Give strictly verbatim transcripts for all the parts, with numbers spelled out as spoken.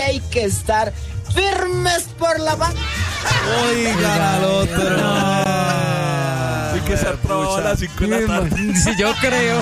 hay que estar firmes por la paz. Oiga, al otro. No. Hay que ser probado a las cinco de la tarde. Sí, yo creo.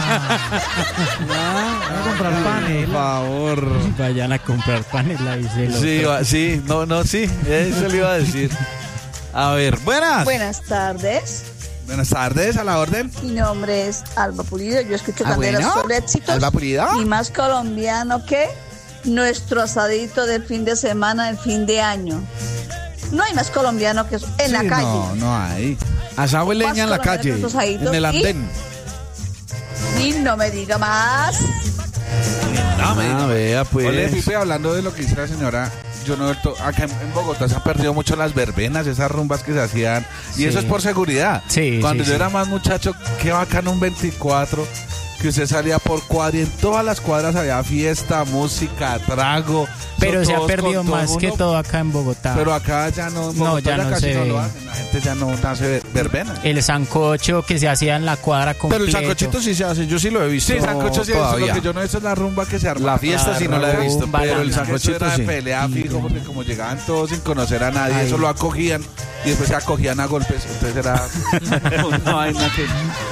Van a comprar panela. Por favor. Vayan a comprar panela, dice el Sí, otro. va- sí, no, no, sí, eso le iba a decir. A ver, buenas. Buenas tardes. Buenas tardes, a la orden. Mi nombre es Alba Pulido. Yo escucho Ah, Candela bueno. sobre éxitos. Alba Pulido. Y más colombiano que nuestro asadito del fin de semana, del fin de año. No hay más colombiano que eso en la Sí, calle. No, no hay. Asado de leña en la Más calle, colombianos asaditos en el y- andén. Y no me diga más. Ah, vea, pues. Ole, Pipe, hablando de lo que dice la señora, yo no he vuelto- acá en, en Bogotá se han perdido mucho las verbenas, esas rumbas que se hacían, y Sí. eso es por seguridad. Sí, Cuando sí, yo sí. era más muchacho, qué bacano un veinticuatro, que usted salía por cuadra y en todas las cuadras había fiesta, música, trago. Pero se ha todos perdido con todo más el que mundo. todo acá en Bogotá. Pero acá ya no, en No, Bogotá ya no casi se no ve. lo hacen, la gente ya no hace ver- verbena. El sancocho que se hacía en la cuadra Pero completo. el sancochito sí se hace, yo sí lo he visto. Sí, sancocho sí, eso es lo todavía. que yo no he visto, es la rumba que se arma. La fiesta sí no la he visto, rumba, pero el la- Eso sancochito era de sí. pelea fijo, porque como llegaban todos sin conocer a nadie, Ay. eso lo acogían y después se acogían a golpes. Entonces era una vaina que...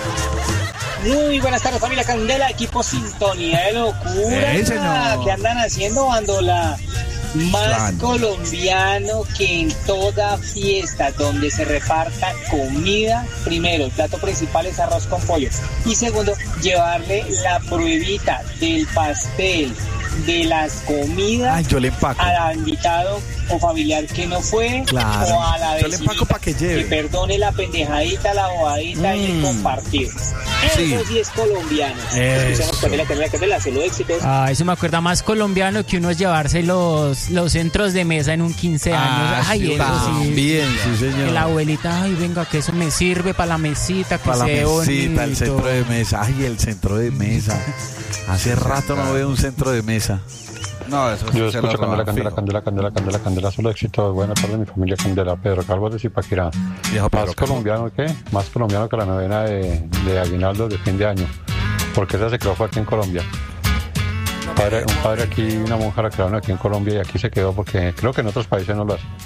Muy buenas tardes, familia Candela, equipo Sintonía de Locura. Sí, señor. ¿Qué andan haciendo, Bandola? Más Claro. colombiano que en toda fiesta donde se reparta comida. Primero, el plato principal es arroz con pollo. Y segundo, llevarle la pruebita del pastel, de las comidas Ay, yo le empaco. al invitado o familiar que no fue, Claro. o a la Yo le empaco pa' que lleve. que perdone la pendejadita, la bobadita y el Mm. compartir. Sí. Eso sí es colombiano. Eso. Escuchamos Candela, Candela, Candela, solo éxitos. Ah, eso me acuerda más colombiano que uno es llevarse los, los centros de mesa en un quince Ah, años. Ay, sí, eso sí. también, sí, señor. Que la abuelita, ay, venga, que eso me sirve para la mesita, que Para la se ve mesita, el bonito. centro de mesa. Ay, el centro de mesa. Hace rato no veo un centro de mesa. No, eso Yo se escucho lo roban Candela, Candela, fijo. Candela, Candela, Candela, Candela, solo éxito. Buenas tardes, mi familia Candela, Pedro Calvo de Zipaquirá. Viejo Pedro Más Calvo. colombiano que, más colombiano que la novena de, de Aguinaldo de fin de año, porque esa se quedó fuerte en Colombia. Un padre, un padre aquí, una monja la crearon aquí en Colombia y aquí se quedó porque creo que en otros países no lo hacen.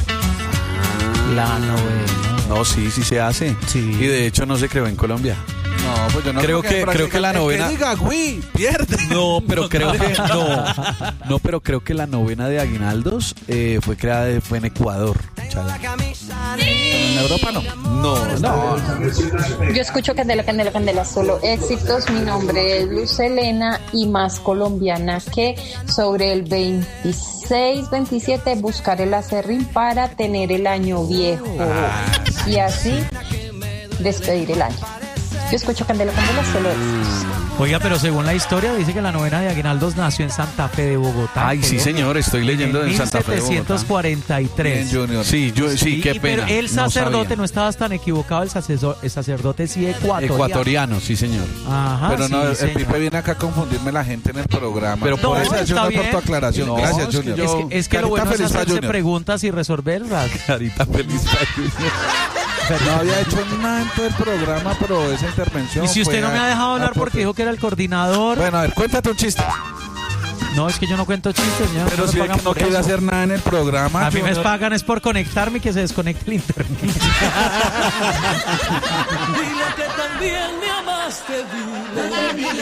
La novena. No, sí, sí se hace. Sí. Y de hecho no se creó en Colombia. No, pues yo no Creo que- en creo que la el novena- diga, güey, pierde. No, pero creo que no. No, pero creo que la novena de Aguinaldos eh, fue creada de- fue en Ecuador. Chala. En Europa no. No, no. Yo escucho Candela, Candela, Candela, solo éxitos. Mi nombre es Luz Elena y más colombiana que sobre el veintiséis, veintisiete buscar el acerrín para tener el año viejo y así despedir el año. Yo escucho Candela, Candela, solo éxitos. Oiga, pero según la historia dice que la novena de Aguinaldos nació en Santa Fe de Bogotá. Ay, sí, Colombia, señor, estoy leyendo en en Santa Fe de Bogotá. mil setecientos cuarenta y tres. Bien, Junior. Sí, yo, sí, qué Y- pena. Pero el no sacerdote sabía. no, estabas tan equivocado, el sacerdote, el sacerdote sí ecuatoriano. Ecuatoriano, sí, señor. Ajá, Pero no, sí, el señor. Pipe viene acá a confundirme la gente en el programa. Pero por no, eso es está una bien. por tu aclaración. No, Gracias, es que Junior. yo- Es que, es que lo Carita bueno es feliz para hacerse Junior. preguntas y resolverlas. Carita feliz para Junior. No había hecho nada en todo el programa, pero esa intervención. Y si usted fue no me a- ha dejado hablar a- porque dijo que era el coordinador. Bueno, a ver, cuéntate un chiste. No, es que yo no cuento chistes, señor. Pero no si me es pagan que no por quiere eso. hacer nada en el programa. A mí me Junior. pagan es por conectarme y que se desconecte el internet. Dile que también me amaste, dile.